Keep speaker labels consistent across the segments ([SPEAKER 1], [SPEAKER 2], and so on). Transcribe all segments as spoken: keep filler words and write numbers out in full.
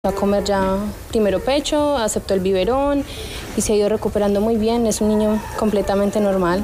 [SPEAKER 1] A comer ya primero pecho, aceptó el biberón y se ha ido recuperando muy bien. Es un niño completamente normal.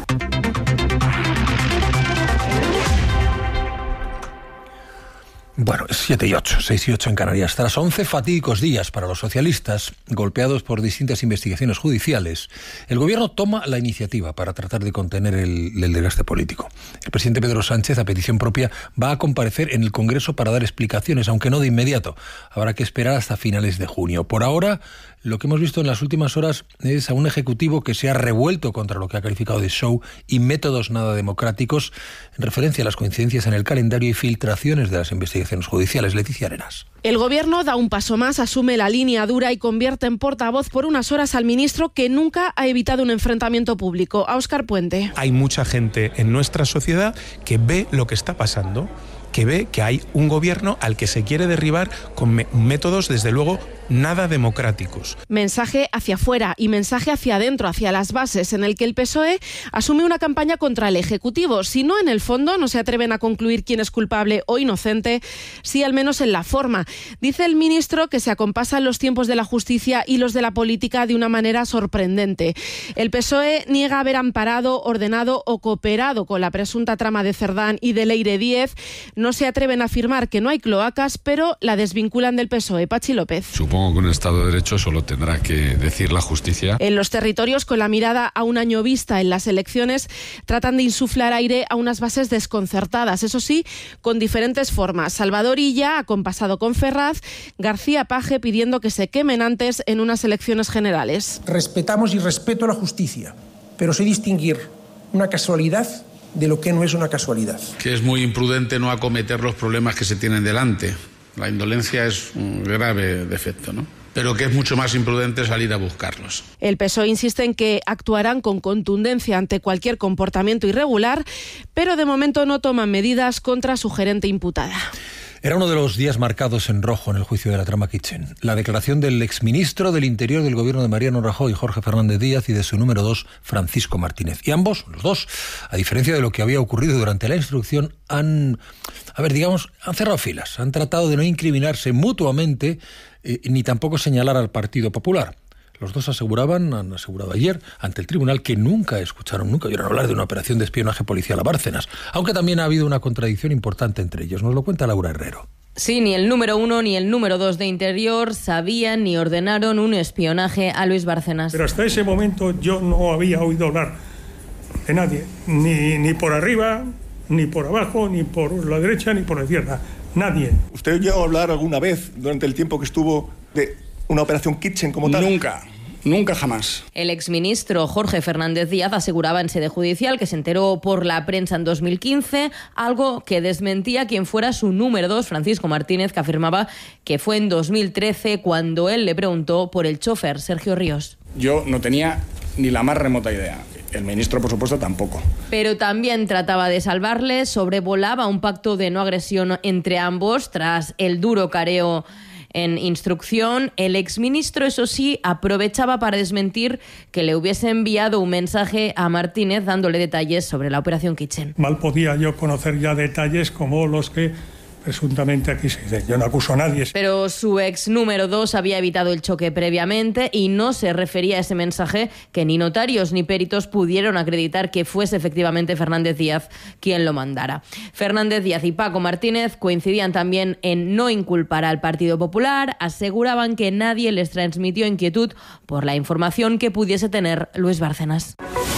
[SPEAKER 2] Bueno, siete y ocho, seis y ocho en Canarias. Tras once fatídicos días para los socialistas, golpeados por distintas investigaciones judiciales, el gobierno toma la iniciativa para tratar de contener el, el desgaste político. El presidente Pedro Sánchez, a petición propia, va a comparecer en el Congreso para dar explicaciones, aunque no de inmediato. Habrá que esperar hasta finales de junio. Por ahora, lo que hemos visto en las últimas horas es a un ejecutivo que se ha revuelto contra lo que ha calificado de show y métodos nada democráticos, en referencia a las coincidencias en el calendario y filtraciones de las investigaciones judiciales. Leticia Arenas.
[SPEAKER 3] El gobierno da un paso más, asume la línea dura y convierte en portavoz por unas horas al ministro que nunca ha evitado un enfrentamiento público. A Óscar Puente.
[SPEAKER 4] Hay mucha gente en nuestra sociedad que ve lo que está pasando, que ve que hay un gobierno al que se quiere derribar con me- métodos, desde luego, nada democráticos.
[SPEAKER 3] Mensaje hacia afuera y mensaje hacia adentro, hacia las bases, en el que el P S O E asume una campaña contra el Ejecutivo. Si no en el fondo, no se atreven a concluir quién es culpable o inocente, sí al menos en la forma. Dice el ministro que se acompasan los tiempos de la justicia y los de la política de una manera sorprendente. El P S O E niega haber amparado, ordenado o cooperado con la presunta trama de Cerdán y de Leire Díez. No se atreven a afirmar que no hay cloacas, pero la desvinculan del P S O E. Pachi López.
[SPEAKER 5] Supongo que un Estado de Derecho solo tendrá que decir la justicia.
[SPEAKER 3] En los territorios, con la mirada a un año vista en las elecciones, tratan de insuflar aire a unas bases desconcertadas, eso sí, con diferentes formas. Salvador Illa, acompasado con Ferraz, García Paje pidiendo que se quemen antes en unas elecciones generales.
[SPEAKER 6] Respetamos y respeto la justicia, pero sé distinguir una casualidad de lo que no es una casualidad.
[SPEAKER 5] Que es muy imprudente no acometer los problemas que se tienen delante. La indolencia es un grave defecto, ¿no? Pero que es mucho más imprudente salir a buscarlos.
[SPEAKER 3] El P S O E insiste en que actuarán con contundencia ante cualquier comportamiento irregular, pero de momento no toman medidas contra su gerente imputada.
[SPEAKER 2] Era uno de los días marcados en rojo en el juicio de la trama Kitchen. La declaración del exministro del Interior del gobierno de Mariano Rajoy, Jorge Fernández Díaz, y de su número dos, Francisco Martínez. Y ambos, los dos, a diferencia de lo que había ocurrido durante la instrucción, han, a ver, digamos, han cerrado filas. Han tratado de no incriminarse mutuamente eh, ni tampoco señalar al Partido Popular. Los dos aseguraban, han asegurado ayer ante el tribunal, que nunca escucharon, nunca oyeron hablar de una operación de espionaje policial a Bárcenas, aunque también ha habido una contradicción importante entre ellos. Nos lo cuenta Laura Herrero.
[SPEAKER 7] Sí, ni el número uno ni el número dos de Interior sabían ni ordenaron un espionaje a Luis Bárcenas.
[SPEAKER 8] Pero hasta ese momento yo no había oído hablar de nadie, ni, ni por arriba, ni por abajo, ni por la derecha, ni por la izquierda. Nadie.
[SPEAKER 9] ¿Usted llegó a hablar alguna vez durante el tiempo que estuvo de una operación Kitchen como tal?
[SPEAKER 10] Nunca. Nunca jamás.
[SPEAKER 7] El exministro Jorge Fernández Díaz aseguraba en sede judicial que se enteró por la prensa en dos mil quince, algo que desmentía quien fuera su número dos, Francisco Martínez, que afirmaba que fue en dos mil trece cuando él le preguntó por el chofer Sergio Ríos.
[SPEAKER 10] Yo no tenía ni la más remota idea. El ministro, por supuesto, tampoco.
[SPEAKER 7] Pero también trataba de salvarle, sobrevolaba un pacto de no agresión entre ambos tras el duro careo en instrucción. El exministro, eso sí, aprovechaba para desmentir que le hubiese enviado un mensaje a Martínez dándole detalles sobre la operación Kitchen.
[SPEAKER 8] Mal podía yo conocer ya detalles como los que presuntamente aquí se dice. Yo no acuso a nadie.
[SPEAKER 7] Pero su ex número dos había evitado el choque previamente y no se refería a ese mensaje que ni notarios ni peritos pudieron acreditar que fuese efectivamente Fernández Díaz quien lo mandara. Fernández Díaz y Paco Martínez coincidían también en no inculpar al Partido Popular, aseguraban que nadie les transmitió inquietud por la información que pudiese tener Luis Bárcenas.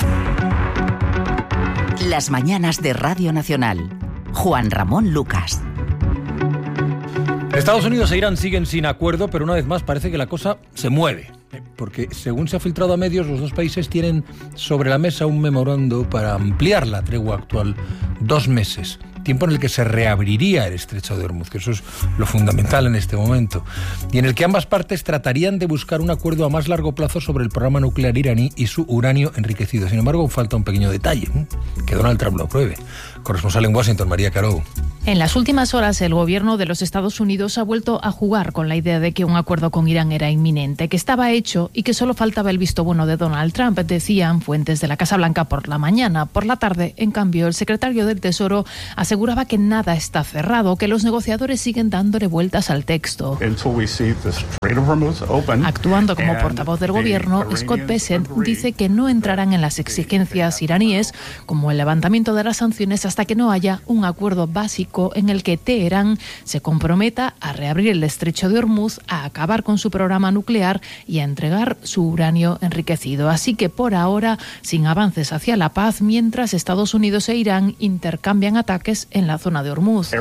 [SPEAKER 11] Las mañanas de Radio Nacional. Juan Ramón Lucas.
[SPEAKER 2] Estados Unidos e Irán siguen sin acuerdo, pero una vez más parece que la cosa se mueve. Porque, según se ha filtrado a medios, los dos países tienen sobre la mesa un memorando para ampliar la tregua actual dos meses. Tiempo en el que se reabriría el estrecho de Hormuz, que eso es lo fundamental en este momento. Y en el que ambas partes tratarían de buscar un acuerdo a más largo plazo sobre el programa nuclear iraní y su uranio enriquecido. Sin embargo, falta un pequeño detalle, ¿eh? Que Donald Trump lo apruebe. Corresponsal en Washington, María Carou.
[SPEAKER 12] En las últimas horas, el gobierno de los Estados Unidos ha vuelto a jugar con la idea de que un acuerdo con Irán era inminente, que estaba hecho y que solo faltaba el visto bueno de Donald Trump, decían fuentes de la Casa Blanca por la mañana. Por la tarde, en cambio, el secretario del Tesoro aseguraba que nada está cerrado, que los negociadores siguen dándole vueltas al texto. Actuando como portavoz del gobierno, Scott Bessent dice que no entrarán en las exigencias iraníes, como el levantamiento de las sanciones, hasta que no haya un acuerdo básico en el que Teherán se comprometa a reabrir el estrecho de Hormuz, a acabar con su programa nuclear y a entregar su uranio enriquecido. Así que por ahora, sin avances hacia la paz, mientras Estados Unidos e Irán intercambian ataques en la zona de Hormuz.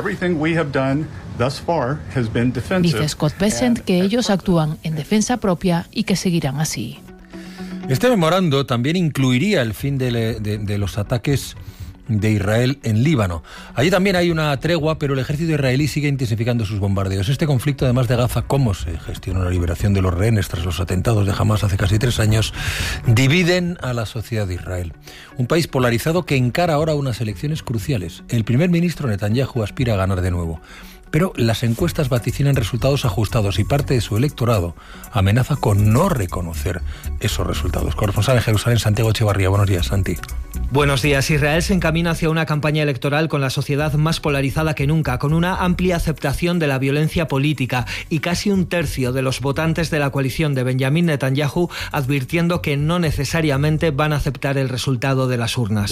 [SPEAKER 12] Dice Scott Bessent que ellos actúan en defensa propia y que seguirán así.
[SPEAKER 2] Este memorando también incluiría el fin de, de, de los ataques de Israel en Líbano. Allí también hay una tregua, pero el ejército israelí sigue intensificando sus bombardeos. Este conflicto, además de Gaza, cómo se gestiona la liberación de los rehenes tras los atentados de Hamás hace casi tres años, dividen a la sociedad de Israel. Un país polarizado que encara ahora unas elecciones cruciales. El primer ministro Netanyahu aspira a ganar de nuevo. Pero las encuestas vaticinan resultados ajustados y parte de su electorado amenaza con no reconocer esos resultados. Corresponsal en Jerusalén, Santiago Echevarría. Buenos días, Santi.
[SPEAKER 13] Buenos días. Israel se encamina hacia una campaña electoral con la sociedad más polarizada que nunca, con una amplia aceptación de la violencia política y casi un tercio de los votantes de la coalición de Benjamin Netanyahu advirtiendo que no necesariamente van a aceptar el resultado de las urnas.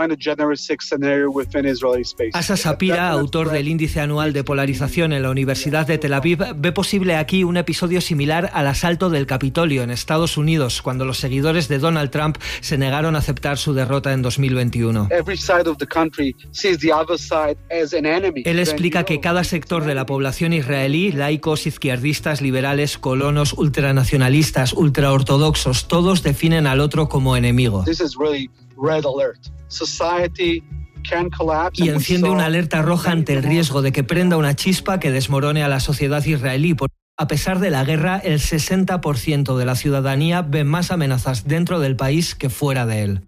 [SPEAKER 13] Asa Sapira, autor del índice anual de polarización en la Universidad de Tel Aviv, ve posible aquí un episodio similar al asalto del Capitolio en Estados Unidos, cuando los seguidores de Donald Trump se negaron a aceptar su derrota en dos mil veintiuno. Él explica que cada sector de la población israelí, laicos, izquierdistas, liberales, colonos, ultranacionalistas, ultraortodoxos, todos definen al otro como enemigo. Y enciende una alerta roja ante el riesgo de que prenda una chispa que desmorone a la sociedad israelí. A pesar de la guerra, el sesenta por ciento de la ciudadanía ve más amenazas dentro del país que fuera de él.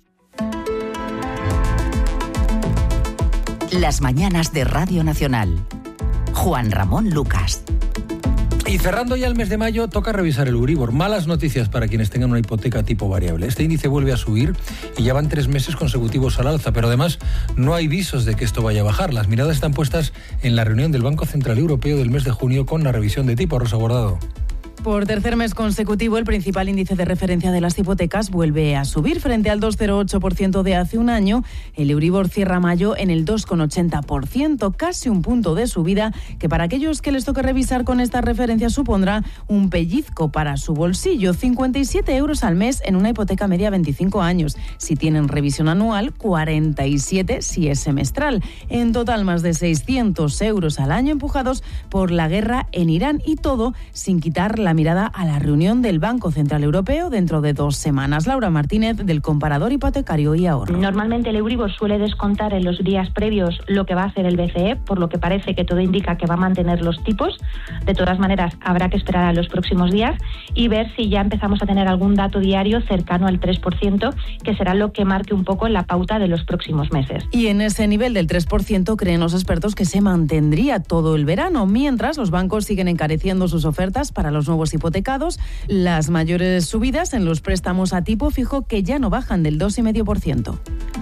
[SPEAKER 11] Las mañanas de Radio Nacional. Juan Ramón Lucas.
[SPEAKER 2] Y cerrando ya el mes de mayo, toca revisar el Euribor. Malas noticias para quienes tengan una hipoteca tipo variable. Este índice vuelve a subir y ya van tres meses consecutivos al alza, pero además no hay visos de que esto vaya a bajar. Las miradas están puestas en la reunión del Banco Central Europeo del mes de junio con la revisión de tipo. Rosa Bordado.
[SPEAKER 14] Por tercer mes consecutivo, el principal índice de referencia de las hipotecas vuelve a subir frente al dos coma cero ocho por ciento de hace un año. El Euribor cierra mayo en el dos coma ochenta por ciento, casi un punto de subida que para aquellos que les toque revisar con esta referencia supondrá un pellizco para su bolsillo. cincuenta y siete euros al mes en una hipoteca media a veinticinco años. Si tienen revisión anual, cuarenta y siete si es semestral. En total, más de seiscientos euros al año empujados por la guerra en Irán, y todo sin quitar la mirada a la reunión del Banco Central Europeo dentro de dos semanas. Laura Martínez, del Comparador Hipotecario y Ahorro.
[SPEAKER 15] Normalmente el Euribor suele descontar en los días previos lo que va a hacer el B C E, por lo que parece que todo indica que va a mantener los tipos. De todas maneras, habrá que esperar a los próximos días y ver si ya empezamos a tener algún dato diario cercano al tres por ciento, que será lo que marque un poco la pauta de los próximos meses.
[SPEAKER 14] Y en ese nivel del tres por ciento creen los expertos que se mantendría todo el verano, mientras los bancos siguen encareciendo sus ofertas para los nuevos hipotecados. Las mayores subidas en los préstamos a tipo fijo, que ya no bajan del dos coma cinco por ciento.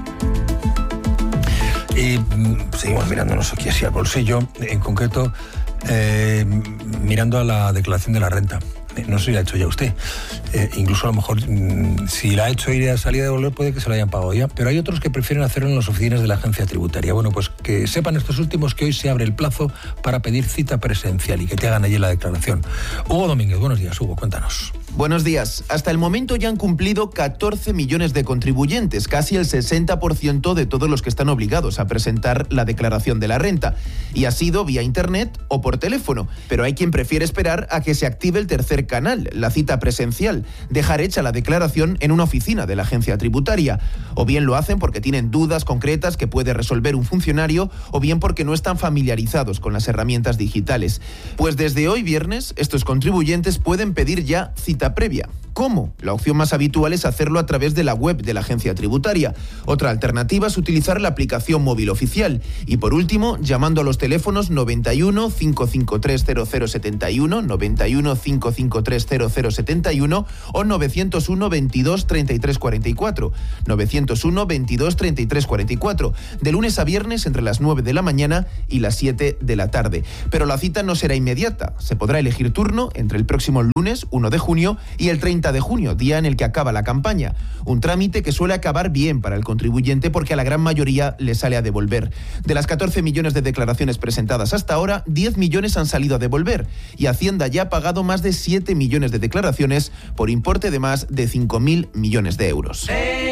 [SPEAKER 2] Y seguimos mirándonos aquí así al bolsillo, en concreto eh, mirando a la declaración de la renta. No sé si la ha hecho ya usted. Eh, incluso a lo mejor, mmm, si la ha hecho y a salida de volver, puede que se la hayan pagado ya. Pero hay otros que prefieren hacerlo en las oficinas de la agencia tributaria. Bueno, pues que sepan estos últimos que hoy se abre el plazo para pedir cita presencial y que te hagan allí la declaración. Hugo Domínguez, buenos días, Hugo, cuéntanos.
[SPEAKER 16] Buenos días. Hasta el momento ya han cumplido catorce millones de contribuyentes, casi el sesenta por ciento de todos los que están obligados a presentar la declaración de la renta. Y ha sido vía internet o por teléfono. Pero hay quien prefiere esperar a que se active el tercer canal, la cita presencial, dejar hecha la declaración en una oficina de la agencia tributaria. O bien lo hacen porque tienen dudas concretas que puede resolver un funcionario horario o bien porque no están familiarizados con las herramientas digitales. Pues desde hoy viernes, estos contribuyentes pueden pedir ya cita previa. ¿Cómo? La opción más habitual es hacerlo a través de la web de la agencia tributaria. Otra alternativa es utilizar la aplicación móvil oficial. Y por último, llamando a los teléfonos noventa y uno, cinco cinco tres, cero cero siete uno, noventa y uno, cinco cinco tres, cero cero siete uno o novecientos uno, veintidós, treinta y tres cuarenta y cuatro. novecientos uno, veintidós, treinta y tres cuarenta y cuatro. De lunes a viernes entre las nueve de la mañana y las siete de la tarde. Pero la cita no será inmediata. Se podrá elegir turno entre el próximo lunes, uno de junio, y el treinta de junio, día en el que acaba la campaña. Un trámite que suele acabar bien para el contribuyente porque a la gran mayoría le sale a devolver. De las catorce millones de declaraciones presentadas hasta ahora, diez millones han salido a devolver y Hacienda ya ha pagado más de siete millones de declaraciones por importe de más de cinco mil millones de euros.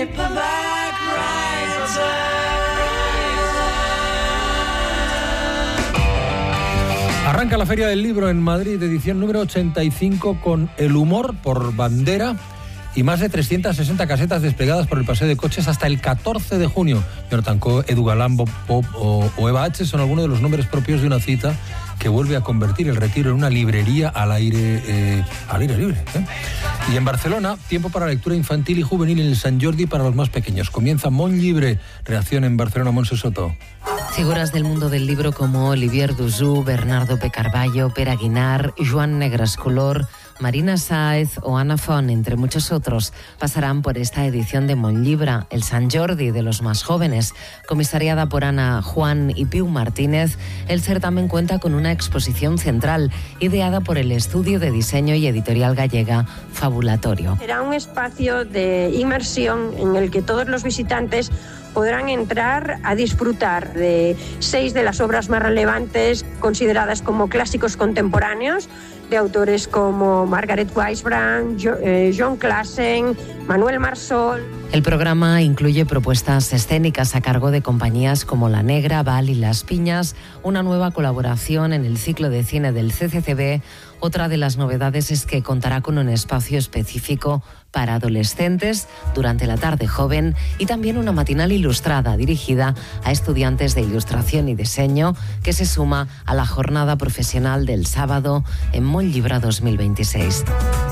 [SPEAKER 2] Arranca la Feria del Libro en Madrid, edición número ochenta y cinco, con El humor por bandera y más de trescientas sesenta casetas desplegadas por el paseo de coches hasta el catorce de junio. Jonathan Coe, Edu Galán, Bob Pop o, o Eva H. son algunos de los nombres propios de una cita que vuelve a convertir el Retiro en una librería al aire, eh, al aire libre. ¿eh? Y en Barcelona, tiempo para lectura infantil y juvenil en el Sant Jordi para los más pequeños. Comienza Mont Llibre. Reacción en Barcelona, Montse Soto.
[SPEAKER 17] Figuras del mundo del libro como Olivier Dusú, Bernardo P. Carballo, Pere Aguinar, Joan Negrascolor, Marina Sáez o Ana Font, entre muchos otros, pasarán por esta edición de Mont Llibre, el Sant Jordi de los más jóvenes. Comisariada por Ana Juan y Piu Martínez, el certamen cuenta con una exposición central, ideada por el estudio de diseño y editorial gallega Fabulatorio.
[SPEAKER 18] Será un espacio de inmersión en el que todos los visitantes podrán entrar a disfrutar de seis de las obras más relevantes consideradas como clásicos contemporáneos de autores como Margaret Weisbrand, John Classen, Manuel Marsol.
[SPEAKER 17] El programa incluye propuestas escénicas a cargo de compañías como La Negra, Val y Las Piñas, una nueva colaboración en el ciclo de cine del C C C B. Otra de las novedades es que contará con un espacio específico para adolescentes durante la tarde joven y también una matinal ilustrada dirigida a estudiantes de ilustración y diseño que se suma a la jornada profesional del sábado en Mont Llibre dos mil veintiséis.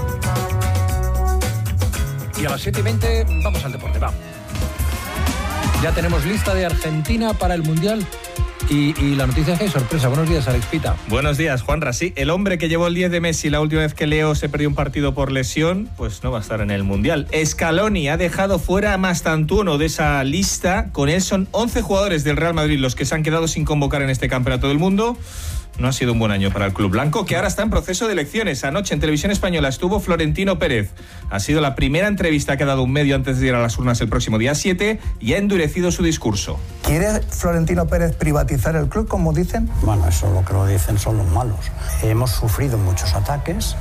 [SPEAKER 2] Y a las siete y veinte vamos al deporte, va. Ya tenemos lista de Argentina para el Mundial. Y, y la noticia es que hay sorpresa. Buenos días, Alex Pita.
[SPEAKER 19] Buenos días, Juanra. Sí, el hombre que llevó el diez de Messi la última vez que Leo se perdió un partido por lesión, pues no va a estar en el Mundial. Scaloni ha dejado fuera a Mastantuono de esa lista. Con él son once jugadores del Real Madrid los que se han quedado sin convocar en este Campeonato del Mundo. No ha sido un buen año para el club blanco, que ahora está en proceso de elecciones. Anoche en Televisión Española estuvo Florentino Pérez. Ha sido la primera entrevista que ha dado un medio antes de ir a las urnas el próximo día siete y ha endurecido su discurso.
[SPEAKER 20] ¿Quiere Florentino Pérez privatizar el club, como dicen?
[SPEAKER 21] Bueno, eso lo que lo dicen son los malos. Hemos sufrido muchos ataques.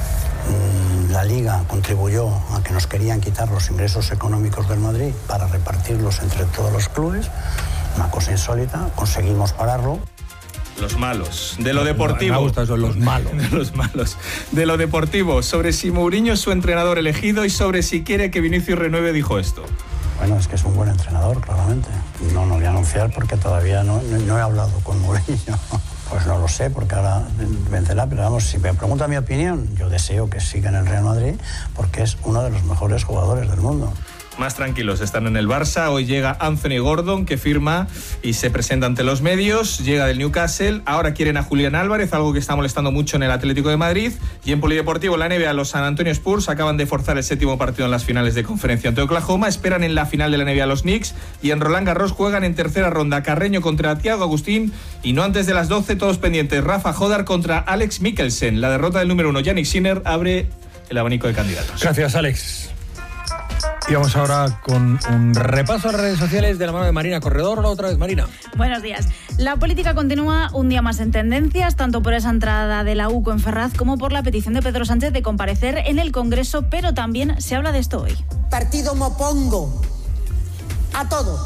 [SPEAKER 21] La Liga contribuyó a que nos querían quitar los ingresos económicos del Madrid para repartirlos entre todos los clubes. Una cosa insólita, conseguimos pararlo.
[SPEAKER 19] Los malos. De lo deportivo.
[SPEAKER 2] Me gusta eso, los malos.
[SPEAKER 19] De los malos. De lo deportivo. Sobre si Mourinho es su entrenador elegido y sobre si quiere que Vinicius renueve, dijo esto.
[SPEAKER 21] Bueno, es que es un buen entrenador, claramente. No lo voy a anunciar porque todavía no, no, no he hablado con Mourinho. Pues no lo sé, porque ahora vencerá, pero vamos, si me pregunta mi opinión, yo deseo que siga en el Real Madrid porque es uno de los mejores jugadores del mundo.
[SPEAKER 19] Más tranquilos están en el Barça. Hoy llega Anthony Gordon, que firma y se presenta ante los medios. Llega del Newcastle. Ahora quieren a Julián Álvarez, algo que está molestando mucho en el Atlético de Madrid. Y en Polideportivo, en la N B A, los San Antonio Spurs acaban de forzar el séptimo partido en las finales de conferencia ante Oklahoma. Esperan en la final de la N B A los Knicks. Y en Roland Garros juegan en tercera ronda Carreño contra Thiago Agustín. Y no antes de las doce, todos pendientes. Rafa Jodar contra Alex Mikkelsen. La derrota del número uno, Yannick Sinner, abre el abanico de candidatos.
[SPEAKER 2] Gracias, Alex. Y vamos ahora con un repaso a las redes sociales de la mano de Marina Corredor. Hola otra vez, Marina.
[SPEAKER 22] Buenos días. La política continúa un día más en tendencias, tanto por esa entrada de la U C O en Ferraz como por la petición de Pedro Sánchez de comparecer en el Congreso, pero también se habla de esto hoy.
[SPEAKER 23] Partido mopongo a todo.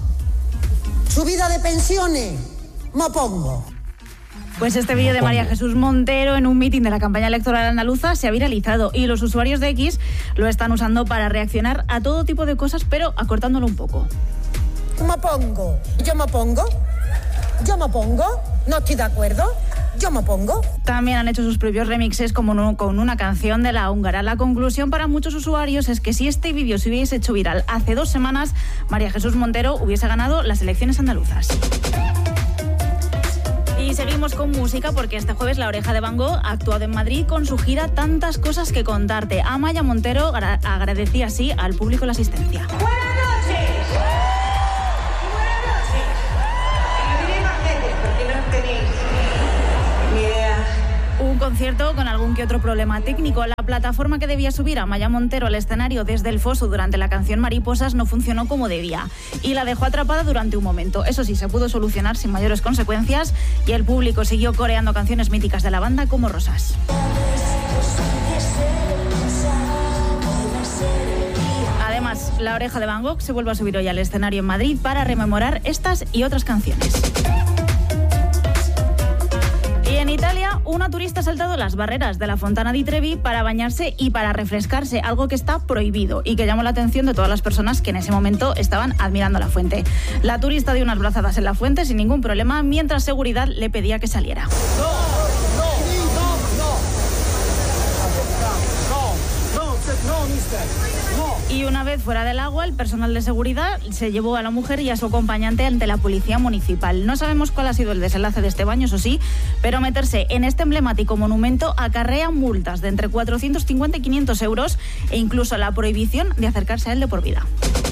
[SPEAKER 23] Subida de pensiones, mopongo.
[SPEAKER 22] Pues este vídeo de María Jesús Montero en un mitin de la campaña electoral andaluza se ha viralizado y los usuarios de X lo están usando para reaccionar a todo tipo de cosas, pero acortándolo un poco.
[SPEAKER 23] Me pongo, yo me pongo, yo me opongo. No estoy de acuerdo. Yo me opongo.
[SPEAKER 22] También han hecho sus propios remixes como no, con una canción de la húngara. La conclusión para muchos usuarios es que si este vídeo se hubiese hecho viral hace dos semanas, María Jesús Montero hubiese ganado las elecciones andaluzas. Y seguimos con música porque este jueves La Oreja de Van Gogh ha actuado en Madrid con su gira Tantas Cosas que Contarte. Amaya Montero agra- agradecía así al público la asistencia.
[SPEAKER 1] Buenas noches. Buenas noches. Y no diré más gente porque no tenéis ni idea.
[SPEAKER 22] Un concierto con algún que otro problema técnico. La plataforma que debía subir a Amaya Montero al escenario desde el foso durante la canción Mariposas no funcionó como debía y la dejó atrapada durante un momento. Eso sí, se pudo solucionar sin mayores consecuencias y el público siguió coreando canciones míticas de la banda como Rosas. Además, La Oreja de Van Gogh se vuelve a subir hoy al escenario en Madrid para rememorar estas y otras canciones. Y en Italia, una turista ha saltado las barreras de la Fontana di Trevi para bañarse y para refrescarse, algo que está prohibido y que llamó la atención de todas las personas que en ese momento estaban admirando la fuente. La turista dio unas brazadas en la fuente sin ningún problema, mientras seguridad le pedía que saliera. Y una vez fuera del agua, el personal de seguridad se llevó a la mujer y a su acompañante ante la policía municipal. No sabemos cuál ha sido el desenlace de este baño, eso sí, pero meterse en este emblemático monumento acarrea multas de entre cuatrocientos cincuenta y quinientos euros e incluso la prohibición de acercarse a él de por vida.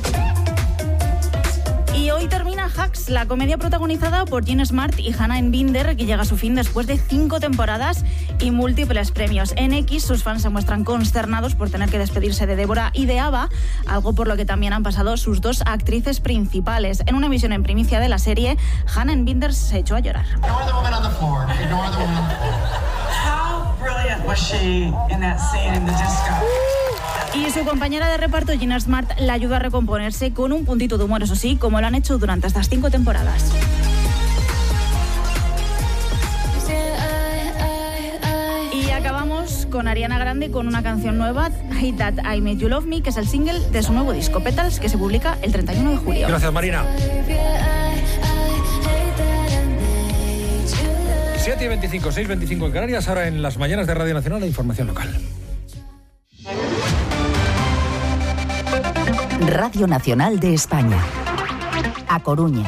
[SPEAKER 22] Y hoy termina Hacks, la comedia protagonizada por Jean Smart y Hannah Binder, que llega a su fin después de cinco temporadas y múltiples premios. En X, sus fans se muestran consternados por tener que despedirse de Débora y de Ava, algo por lo que también han pasado sus dos actrices principales. En una emisión en primicia de la serie, Hannah Binder se echó a llorar. Y su compañera de reparto, Gina Smart, la ayuda a recomponerse con un puntito de humor, eso sí, como lo han hecho durante estas cinco temporadas. Y acabamos con Ariana Grande con una canción nueva, Hate That I Made You Love Me, que es el single de su nuevo disco, Petals, que se publica el treinta y uno de julio.
[SPEAKER 2] Gracias, Marina. siete y veinticinco, seis y veinticinco en Canarias, ahora en las mañanas de Radio Nacional la información local.
[SPEAKER 11] Radio Nacional de España. A Coruña.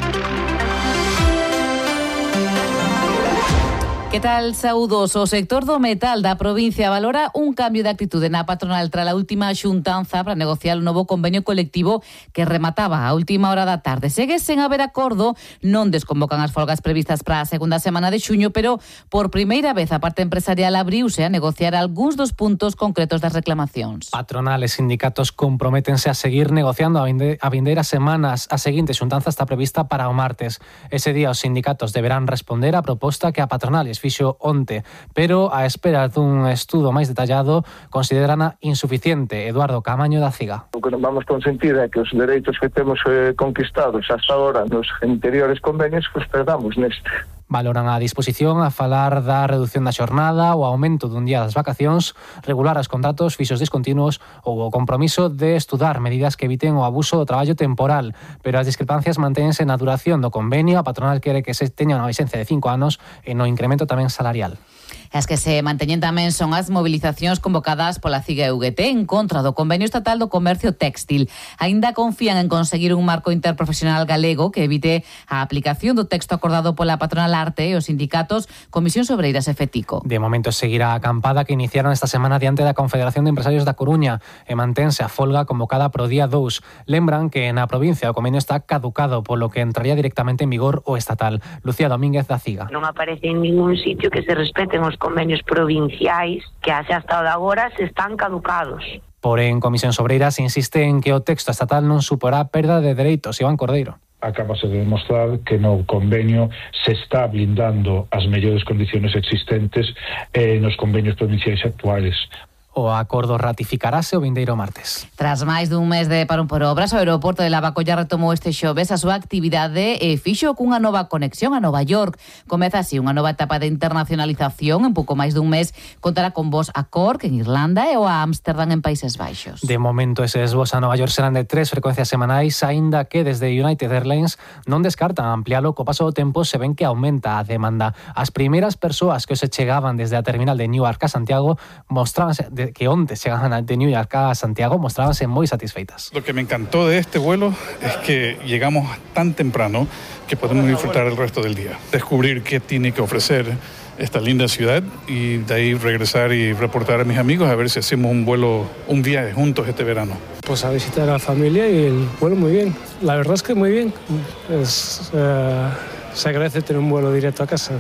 [SPEAKER 4] Que tal, saudos? O sector do metal da provincia valora un cambio de actitude na patronal tras a última xuntanza para negociar o novo convenio colectivo que remataba a última hora da tarde. Segue sen haber acordo, non desconvocan as folgas previstas para a segunda semana de xuño, pero por primeira vez a parte empresarial abriuse a negociar algúns dos puntos concretos das reclamacións.
[SPEAKER 6] Patronal e sindicatos comprométense a seguir negociando a, vinde, a vindeiras semanas. A seguinte xuntanza está prevista para o martes. Ese día os sindicatos deberán responder á proposta que a patronal fixo onte, pero a espera dun estudo máis detallado considerana insuficiente. Eduardo Camaño da Ciga.
[SPEAKER 24] O que non vamos consentir é que os dereitos que temos eh, conquistados hasta ahora nos anteriores convenios pues perdamos neste.
[SPEAKER 6] Valoran a disposición a falar da reducción da xornada, o aumento dun día das vacacións, regular os contratos fixos discontinuos ou o compromiso de estudar medidas que eviten o abuso do traballo temporal, pero as discrepancias manténse na duración do convenio. A patronal quere que se teña unha vigencia de cinco anos e no incremento tamén salarial.
[SPEAKER 4] As que se manteñen tamén son as movilizacións convocadas pola CIGA e U G T en contra do Convenio Estatal do Comercio Téxtil. Aínda confían en conseguir un marco interprofesional galego que evite a aplicación do texto acordado pola patronal Arte e os sindicatos Comisións Obreiras e FETICO.
[SPEAKER 6] De momento seguirá a acampada que iniciaron esta semana diante da Confederación de Empresarios da Coruña e mantense a folga convocada pro día dous. Lembran que na provincia o convenio está caducado, polo que entraría directamente en vigor o estatal. Lucía Domínguez da Ciga.
[SPEAKER 25] Non aparece en ningún sitio que se respeten os convenios provinciais que haxe hasta agora se están caducados.
[SPEAKER 6] Porén, Comisións Obreiras insiste en que o texto estatal non suporá perda de dereitos. Iván Cordeiro.
[SPEAKER 26] Acabase de demostrar que no convenio se está blindando as mellores condiciones existentes eh, nos convenios provinciais actuales.
[SPEAKER 6] O acordo ratificarase o vindeiro martes.
[SPEAKER 4] Tras máis dun mes de parón por obras, o aeroporto de Lavacolla retomou este xoves a súa actividade e fixo cunha nova conexión a Nova York. Comeza así unha nova etapa de internacionalización. En pouco máis dun mes contará con voos a Cork en Irlanda e o a Ámsterdam en Países Baixos.
[SPEAKER 6] De momento eses voos a Nova York serán de tres frecuencias semanais, aínda que desde United Airlines non descartan amplialo co paso do tempo se ven que aumenta a demanda. As primeiras persoas que se chegaban desde a terminal de Newark a Santiago mostrábanse de que onte chegaban de New York a Santiago mostrábanse moi satisfeitas.
[SPEAKER 3] Lo que me encantó de este vuelo es que llegamos tan temprano que podemos disfrutar el resto del día, descubrir qué tiene que ofrecer esta linda ciudad y de ahí regresar y reportar a mis amigos a ver si hacemos un vuelo, un viaje juntos este verano.
[SPEAKER 5] Pues a visitar a la familia y el vuelo muy bien. La verdad es que muy bien. Es, uh, se agradece tener un vuelo directo a casa.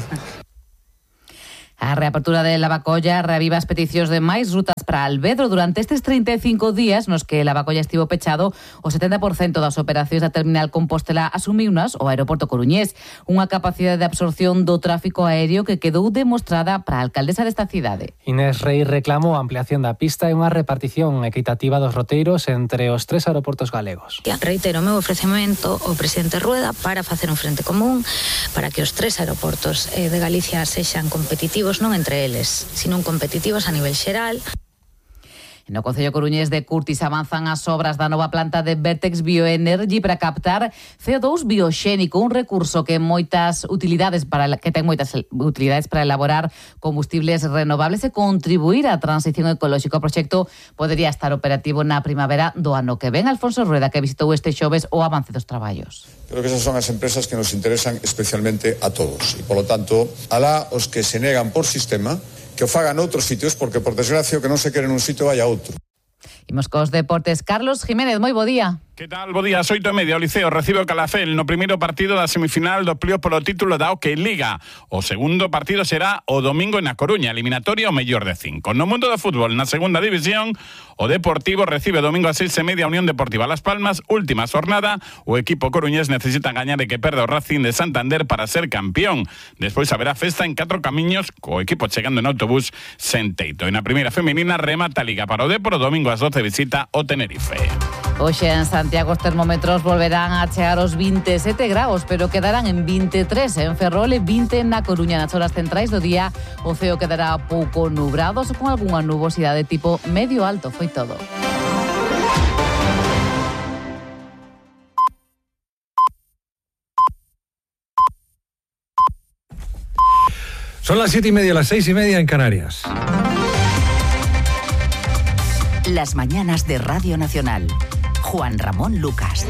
[SPEAKER 4] A reapertura de Lavacolla reaviva as peticións de máis rutas para Alvedro. Durante estes treinta e cinco días nos que Lavacolla estivo pechado, o setenta por cento das operacións da terminal Compostela asumiunas o aeroporto coruñés, unha capacidade de absorción do tráfico aéreo que quedou demostrada para a alcaldesa desta cidade.
[SPEAKER 6] Inés Rei reclamou a ampliación da pista e unha repartición equitativa dos roteiros entre os tres aeroportos galegos.
[SPEAKER 7] Reitero o meu ofrecemento ao presidente Rueda para facer un frente común para que os tres aeroportos de Galicia sexan competitivos, non entre eles, sino competitivos a nivel xeral.
[SPEAKER 4] No Concello Coruñés de Curtis avanzan as obras da nova planta de Vertex Bioenergy para captar C O dos bioxénico, un recurso que moitas utilidades para que ten moitas utilidades para elaborar combustibles renovables e contribuir á transición ecolóxica. O proxecto podería estar operativo na primavera do ano que ven. Alfonso Rueda, que visitou este xoves o avance dos traballos.
[SPEAKER 8] Creo que esas son as empresas que nos interesan especialmente a todos e, polo tanto, alá os que se negan por sistema que o fagan outros sitios, porque, por desgracia, o que non se quere nun sitio vai a outro.
[SPEAKER 4] Imos cos deportes. Carlos Jiménez, moi bo día.
[SPEAKER 9] Que tal? Bo día, oito e media, o Liceo recibe o Calafel no primeiro partido da semifinal do pleo polo título da Hockey Liga. O segundo partido será o domingo na Coruña, eliminatoria o mellor de cinco. No mundo do fútbol, na segunda división, o Deportivo recibe o domingo a seis e media a Unión Deportiva Las Palmas, última xornada. O equipo coruñés necesita gañar e que perda o Racing de Santander para ser campeón. Despois haberá festa en catro camiños, co equipo chegando en autobús sen teito. E na primeira femenina remata a Liga para o Depor, o domingo ás doce visita o Tenerife.
[SPEAKER 4] Hoxe en Santiago os termómetros volverán a chegar aos veintisiete graus, pero quedarán en veintitrés en Ferrol e vinte na Coruña. Nas horas centrais do día o ceo quedará pouco nubrado, con algunha nubosidade tipo medio alto. Foi todo.
[SPEAKER 2] Son las siete y media, las seis y media en Canarias.
[SPEAKER 11] Las mañanas de Radio Nacional. Juan Ramón Lucas.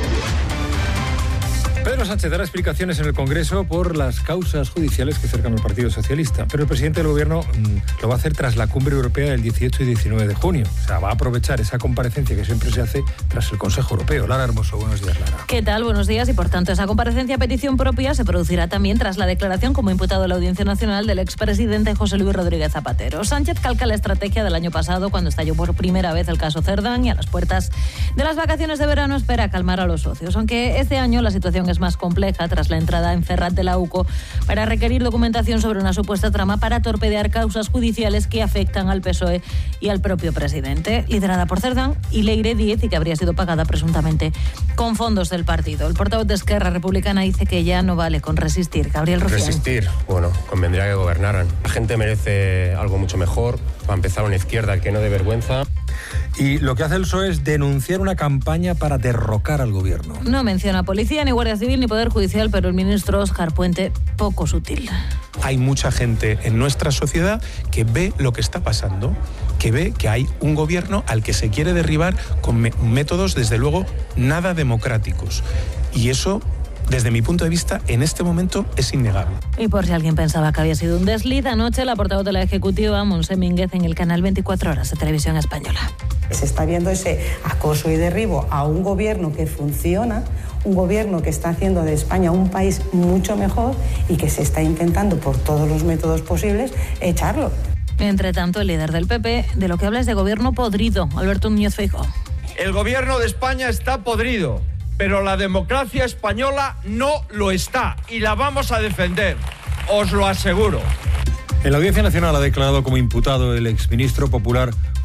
[SPEAKER 2] Pedro Sánchez dará explicaciones en el Congreso por las causas judiciales que cercan al Partido Socialista, pero el presidente del Gobierno mmm, lo va a hacer tras la cumbre europea del dieciocho y diecinueve de junio. O sea, va a aprovechar esa comparecencia que siempre se hace tras el Consejo Europeo. Lara Hermoso, buenos días, Lara.
[SPEAKER 10] ¿Qué tal? Buenos días. Y por tanto, esa comparecencia a petición propia se producirá también tras la declaración como imputado de la Audiencia Nacional del expresidente José Luis Rodríguez Zapatero. Sánchez calca la estrategia del año pasado cuando estalló por primera vez el caso Cerdán y a las puertas de las vacaciones de verano espera calmar a los socios. Aunque este año la situación es más compleja tras la entrada en Ferrat de la UCO para requerir documentación sobre una supuesta trama para torpedear causas judiciales que afectan al P S O E y al propio presidente, liderada por Cerdán y Leire Díez, y que habría sido pagada presuntamente con fondos del partido. El portavoz de Esquerra Republicana dice que ya no vale con resistir. Gabriel Rufián.
[SPEAKER 27] Resistir, bueno, convendría que gobernaran. La gente merece algo mucho mejor, para empezar una izquierda que no dé vergüenza.
[SPEAKER 2] Y lo que hace el P S O E es denunciar una campaña para derrocar al gobierno.
[SPEAKER 10] No menciona policía, ni Guardia Civil, ni Poder Judicial, pero el ministro Óscar Puente, poco sutil.
[SPEAKER 28] Hay mucha gente en nuestra sociedad que ve lo que está pasando, que ve que hay un gobierno al que se quiere derribar con me- métodos, desde luego, nada democráticos. Y eso, desde mi punto de vista, en este momento es innegable.
[SPEAKER 10] Y por si alguien pensaba que había sido un desliz, anoche la portavoz de la Ejecutiva, Montse Mínguez, en el canal veinticuatro horas de Televisión Española.
[SPEAKER 29] Se está viendo ese acoso y derribo a un gobierno que funciona, un gobierno que está haciendo de España un país mucho mejor y que se está intentando por todos los métodos posibles echarlo.
[SPEAKER 10] Entre tanto, el líder del P P de lo que habla es de gobierno podrido, Alberto Núñez Feijóo.
[SPEAKER 30] El gobierno de España está podrido, pero la democracia española no lo está y la vamos a defender, os lo aseguro.
[SPEAKER 2] En la Audiencia Nacional ha declarado como imputado el exministro popular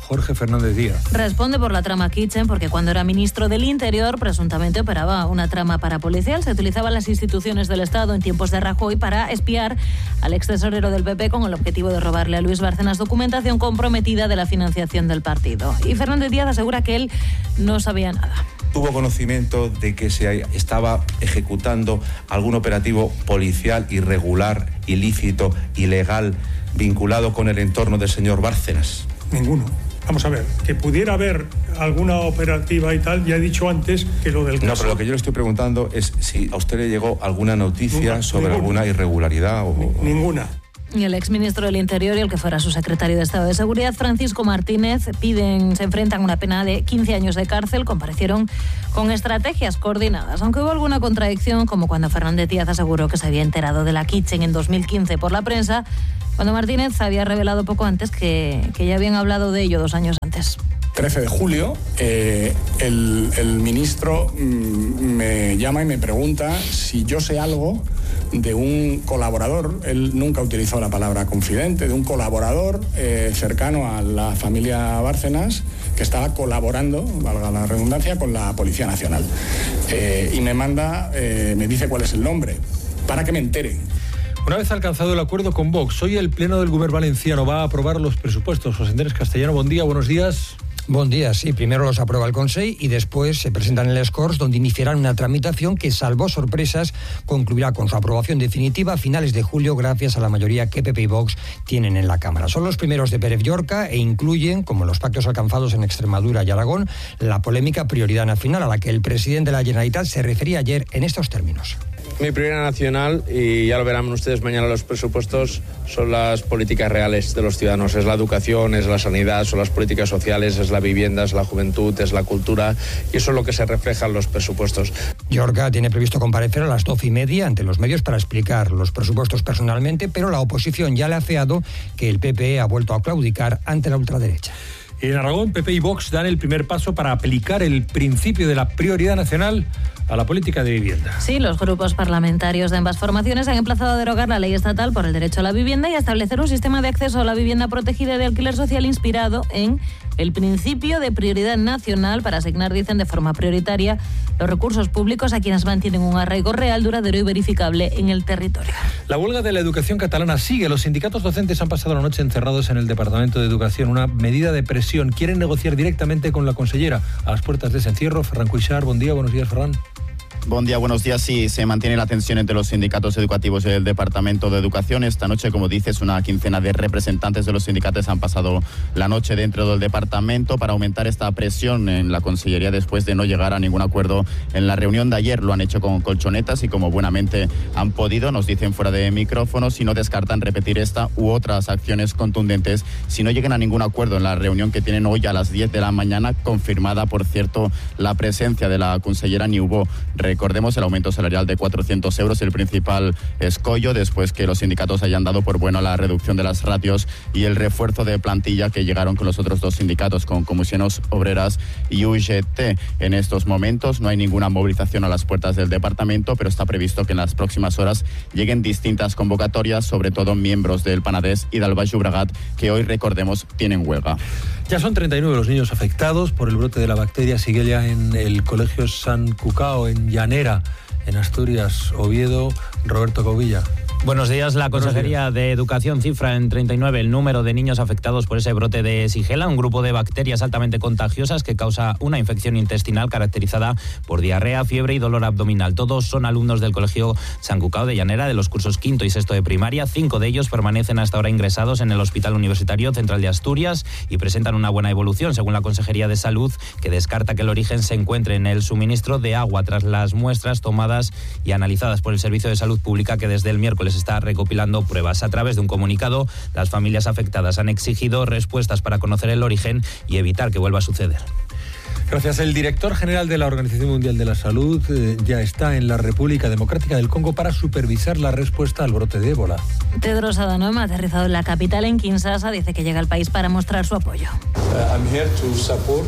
[SPEAKER 2] Jorge Fernández Díaz.
[SPEAKER 10] Responde por la trama Kitchen porque cuando era ministro del Interior presuntamente operaba una trama parapolicial. Se utilizaban las instituciones del Estado en tiempos de Rajoy para espiar al ex tesorero del P P con el objetivo de robarle a Luis Bárcenas documentación comprometida de la financiación del partido. Y Fernández Díaz asegura que él no sabía nada.
[SPEAKER 12] Tuvo conocimiento de que se estaba ejecutando algún operativo policial irregular, ilícito, ilegal, vinculado con el entorno del señor Bárcenas.
[SPEAKER 13] Ninguno. Vamos a ver, que pudiera haber alguna operativa y tal, ya he dicho antes que lo del caso...
[SPEAKER 12] No, pero lo que yo le estoy preguntando es si a usted le llegó alguna noticia ninguna, sobre ninguna. alguna irregularidad o...
[SPEAKER 13] Ninguna.
[SPEAKER 10] Y el exministro del Interior y el que fuera su secretario de Estado de Seguridad, Francisco Martínez, piden, se enfrentan a una pena de quince años de cárcel. Comparecieron con estrategias coordinadas, aunque hubo alguna contradicción, como cuando Fernández Díaz aseguró que se había enterado de la Kitchen en dos mil quince por la prensa, cuando Martínez había revelado poco antes que, que ya habían hablado de ello dos años antes.
[SPEAKER 14] trece de julio, eh, el, el ministro mm, me llama y me pregunta si yo sé algo de un colaborador, él nunca utilizó la palabra confidente, de un colaborador eh, cercano a la familia Bárcenas que estaba colaborando, valga la redundancia, con la Policía Nacional. Eh, y me manda, eh, me dice cuál es el nombre, para que me entere.
[SPEAKER 2] Una vez alcanzado el acuerdo con Vox, hoy el Pleno del Govern valenciano va a aprobar los presupuestos. José Andrés Castellano, buen día, buenos días.
[SPEAKER 15] Buen día, sí. Primero los aprueba el Consell y después se presentan en el Corts, donde iniciarán una tramitación que, salvo sorpresas, concluirá con su aprobación definitiva a finales de julio gracias a la mayoría que P P y Vox tienen en la Cámara. Son los primeros de Pérez Llorca e incluyen, como los pactos alcanzados en Extremadura y Aragón, la polémica prioridad nacional a la que el presidente de la Generalitat se refería ayer en estos términos.
[SPEAKER 16] Mi prioridad nacional, y ya lo verán ustedes mañana los presupuestos, son las políticas reales de los ciudadanos. Es la educación, es la sanidad, son las políticas sociales, es la vivienda, es la juventud, es la cultura, y eso es lo que se refleja en los presupuestos.
[SPEAKER 15] Llorca tiene previsto comparecer a las doce y media ante los medios para explicar los presupuestos personalmente, pero la oposición ya le ha afeado que el P P E ha vuelto a claudicar ante la ultraderecha.
[SPEAKER 2] En Aragón, P P y Vox dan el primer paso para aplicar el principio de la prioridad nacional a la política de vivienda.
[SPEAKER 10] Sí, los grupos parlamentarios de ambas formaciones han emplazado a derogar la ley estatal por el derecho a la vivienda y a establecer un sistema de acceso a la vivienda protegida de alquiler social inspirado en el principio de prioridad nacional para asignar, dicen, de forma prioritaria los recursos públicos a quienes mantienen un arraigo real, duradero y verificable en el territorio.
[SPEAKER 2] La huelga de la educación catalana sigue. Los sindicatos docentes han pasado la noche encerrados en el Departamento de Educación, una medida de presión. Quieren negociar directamente con la consellera. A las puertas de ese encierro, Ferran Cuixart, buen día, buenos días, Ferran.
[SPEAKER 17] Buen día, buenos días. Sí, se mantiene la tensión entre los sindicatos educativos y el Departamento de Educación. Esta noche, como dices, una quincena de representantes de los sindicatos han pasado la noche dentro del departamento para aumentar esta presión en la Consellería después de no llegar a ningún acuerdo en la reunión de ayer. Lo han hecho con colchonetas y como buenamente han podido, nos dicen fuera de micrófonos, y no descartan repetir esta u otras acciones contundentes si no llegan a ningún acuerdo en la reunión que tienen hoy a las diez de la mañana, confirmada, por cierto, la presencia de la consellera Niubó. Recordemos el aumento salarial de cuatrocientos euros, el principal escollo después que los sindicatos hayan dado por bueno la reducción de las ratios y el refuerzo de plantilla que llegaron con los otros dos sindicatos, con Comisiones Obreras y U G T. En estos momentos no hay ninguna movilización a las puertas del departamento, pero está previsto que en las próximas horas lleguen distintas convocatorias, sobre todo miembros del Penedès y del Baix Llobregat, que hoy, recordemos, tienen huelga.
[SPEAKER 2] Ya son treinta y nueve los niños afectados por el brote de la bacteria Shigella en el Colegio San Cucao, en Llanera, en Asturias. Oviedo, Roberto Covilla.
[SPEAKER 18] Buenos días. La Consejería de Educación cifra en treinta y nueve el número de niños afectados por ese brote de Shigella, un grupo de bacterias altamente contagiosas que causa una infección intestinal caracterizada por diarrea, fiebre y dolor abdominal. Todos son alumnos del Colegio San Cucao de Llanera, de los cursos quinto y sexto de primaria. Cinco de ellos permanecen hasta ahora ingresados en el Hospital Universitario Central de Asturias y presentan una buena evolución, según la Consejería de Salud, que descarta que el origen se encuentre en el suministro de agua tras las muestras tomadas y analizadas por el Servicio de Salud Pública, que desde el miércoles está recopilando pruebas. A través de un comunicado, las familias afectadas han exigido respuestas para conocer el origen y evitar que vuelva a suceder.
[SPEAKER 2] Gracias. El director general de la Organización Mundial de la Salud eh, ya está en la República Democrática del Congo para supervisar la respuesta al brote de ébola.
[SPEAKER 10] Tedros Adhanom, aterrizado en la capital, en Kinshasa, dice que llega al país para mostrar su apoyo.
[SPEAKER 19] Uh, I'm here to support.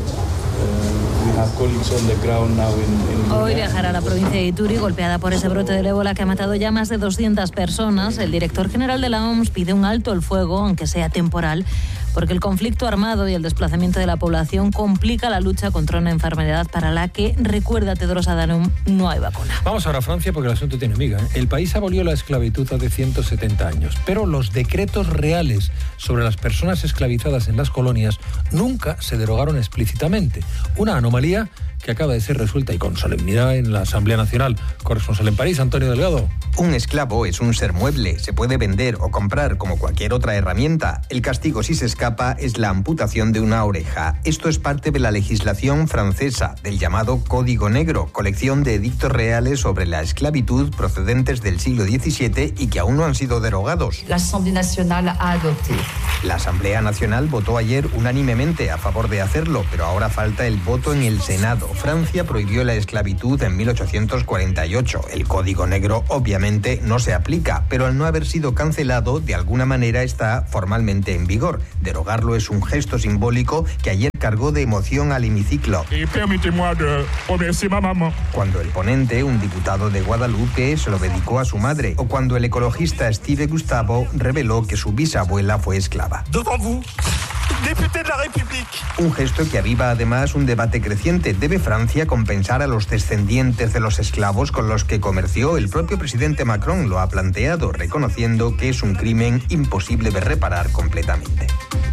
[SPEAKER 10] Hoy viajará a la provincia de Ituri, golpeada por ese brote del ébola que ha matado ya más de doscientas personas. El director general de la O M S pide un alto el fuego, aunque sea temporal, porque el conflicto armado y el desplazamiento de la población complica la lucha contra una enfermedad para la que, recuerda Tedros Adhanom, no hay vacuna.
[SPEAKER 2] Vamos ahora a Francia porque el asunto tiene miga, ¿eh? El país abolió la esclavitud hace ciento setenta años, pero los decretos reales sobre las personas esclavizadas en las colonias nunca se derogaron explícitamente. Una anomalía que acaba de ser resuelta y con solemnidad en la Asamblea Nacional. Corresponsal en París, Antonio Delgado.
[SPEAKER 1] Un esclavo es un ser mueble, se puede vender o comprar como cualquier otra herramienta. El castigo si se escapa es la amputación de una oreja. Esto es parte de la legislación francesa, del llamado Código Negro, colección de edictos reales sobre la esclavitud procedentes del siglo diecisiete y que aún no han sido derogados.
[SPEAKER 3] La Asamblea Nacional ha adoptado.
[SPEAKER 1] La Asamblea Nacional votó ayer unánimemente a favor de hacerlo, pero ahora falta el voto en el Senado. Francia prohibió la esclavitud en mil ochocientos cuarenta y ocho. El Código Negro obviamente no se aplica, pero al no haber sido cancelado, de alguna manera está formalmente en vigor. Derogarlo es un gesto simbólico que ayer cargó de emoción al hemiciclo.
[SPEAKER 5] Y permítez-moi de remercier ma maman.
[SPEAKER 1] Cuando el ponente, un diputado de Guadalupe, se lo dedicó a su madre, o cuando el ecologista Steve Gustavo reveló que su bisabuela fue esclava.
[SPEAKER 5] Devant vous, député de la République.
[SPEAKER 1] Un gesto que aviva además un debate creciente. ¿Debe Francia compensar a los descendientes de los esclavos con los que comerció? El propio presidente Macron lo ha planteado, reconociendo que es un crimen imposible de reparar completamente.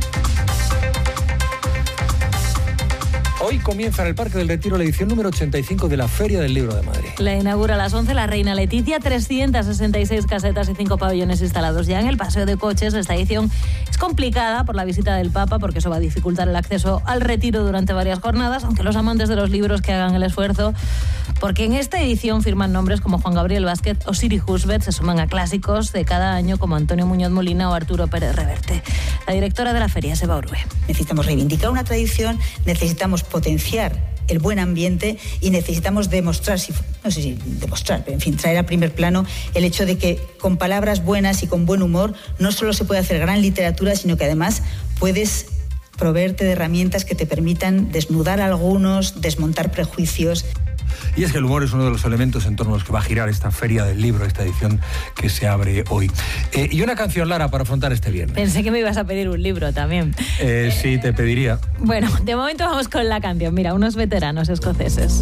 [SPEAKER 2] Hoy comienza en el Parque del Retiro la edición número ochenta y cinco de la Feria del Libro de Madrid.
[SPEAKER 10] La inaugura a las once la Reina Leticia, trescientas sesenta y seis casetas y cinco pabellones instalados ya en el paseo de coches. Esta edición es complicada por la visita del Papa, porque eso va a dificultar el acceso al retiro durante varias jornadas, aunque los amantes de los libros que hagan el esfuerzo, porque en esta edición firman nombres como Juan Gabriel Vázquez o Siri Husbeth, se suman a clásicos de cada año como Antonio Muñoz Molina o Arturo Pérez Reverte. La directora de la feria, Seba Orue.
[SPEAKER 20] Necesitamos reivindicar una tradición, necesitamos potenciar el buen ambiente y necesitamos demostrar, si, no sé si demostrar, pero en fin, traer a primer plano el hecho de que con palabras buenas y con buen humor no solo se puede hacer gran literatura, sino que además puedes proveerte de herramientas que te permitan desnudar a algunos, desmontar prejuicios.
[SPEAKER 2] Y es que el humor es uno de los elementos en torno a los que va a girar esta Feria del Libro, esta edición que se abre hoy. Eh, y una canción, Lara, para afrontar este viernes.
[SPEAKER 10] Pensé que me ibas a pedir un libro también.
[SPEAKER 2] Eh, sí, te pediría.
[SPEAKER 10] Bueno, de momento vamos con la canción. Mira, unos veteranos escoceses.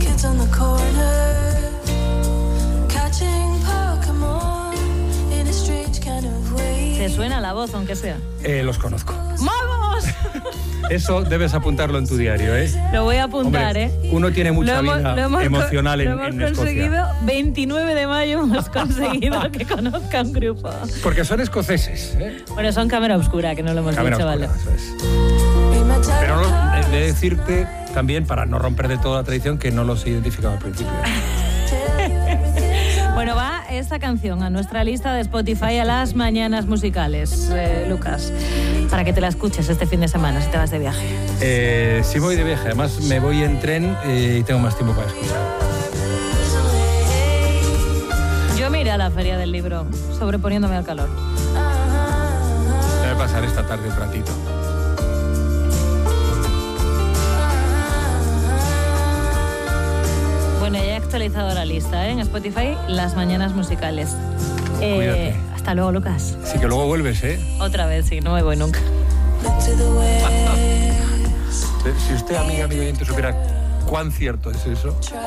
[SPEAKER 10] ¿Te suena la voz, aunque sea?
[SPEAKER 2] Eh, los conozco.
[SPEAKER 10] ¡Vamos!
[SPEAKER 2] Eso debes apuntarlo en tu diario, ¿eh?
[SPEAKER 10] Lo voy a apuntar,
[SPEAKER 2] Hombre,
[SPEAKER 10] ¿eh?
[SPEAKER 2] Uno tiene mucha
[SPEAKER 10] hemos,
[SPEAKER 2] vida
[SPEAKER 10] hemos,
[SPEAKER 2] emocional en,
[SPEAKER 10] lo hemos
[SPEAKER 2] en
[SPEAKER 10] conseguido.
[SPEAKER 2] Escocia.
[SPEAKER 10] veintinueve de mayo hemos conseguido que conozca un grupo.
[SPEAKER 2] Porque son escoceses, ¿eh?
[SPEAKER 10] Bueno, son Cámara Oscura, que no lo hemos
[SPEAKER 2] Cámara
[SPEAKER 10] dicho,
[SPEAKER 2] Oscura,
[SPEAKER 10] ¿vale?
[SPEAKER 2] Eso es. Pero no, he de decirte también, para no romper de toda la tradición, que no los he identificado al principio.
[SPEAKER 10] Bueno, va esta canción a nuestra lista de Spotify a las mañanas musicales, eh, Lucas, para que te la escuches este fin de semana si te vas de viaje.
[SPEAKER 2] Eh, sí voy de viaje, además me voy en tren eh, y tengo más tiempo para escuchar.
[SPEAKER 10] Yo me iré a la Feria del Libro, sobreponiéndome al calor.
[SPEAKER 2] Debe pasar esta tarde un ratito.
[SPEAKER 10] Bueno, ya he actualizado la lista, ¿eh? En Spotify, las mañanas musicales. Eh, hasta luego, Lucas.
[SPEAKER 2] Sí, que luego vuelves, ¿eh?
[SPEAKER 10] Otra vez, sí, no me voy nunca.
[SPEAKER 2] Si usted, amiga, amigo oyente, supiera cuán cierto es eso.